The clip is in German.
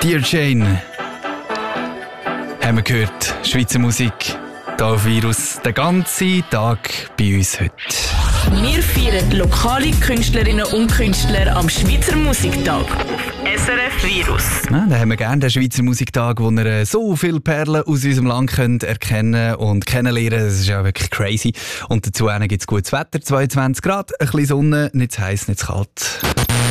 Dear Jane, haben wir gehört, Schweizer Musik, hier auf Virus, den ganzen Tag bei uns heute. Wir feiern lokale Künstlerinnen und Künstler am Schweizer Musiktag auf SRF Virus. Ja, da haben wir gerne den Schweizer Musiktag, wo ihr so viele Perlen aus unserem Land könnt erkennen und kennenlernen. Das ist ja wirklich crazy. Und dazu gibt es gutes Wetter, 22 Grad, ein bisschen Sonne, nicht zu heiß, nicht zu kalt.